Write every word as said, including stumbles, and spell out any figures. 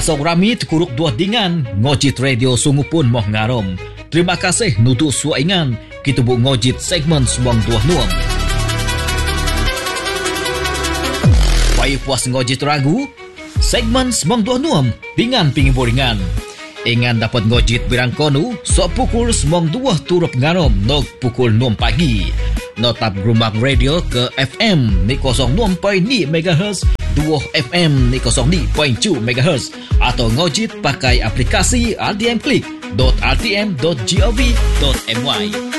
Asong rami tekuruk dua dingan, ngojit radio sungu pun moh ngarom. Terima kasih nutu suaingan, kita bu ngojit segmen semong dua nuam. Payah puas ngojit ragu, segmen semong dua nuam, dingan pingin boringan. Ingan dapat ngojit birang konu, sok pukul semong dua turut ngarom, nok pukul enam pagi. Notap rumah radio ke F M ni kosong enam perpuluhan lima megahertz, dua F M ni kosong lima perpuluhan tujuh megahertz atau ngojit pakai aplikasi R T M Click dot r t m dot gov dot my.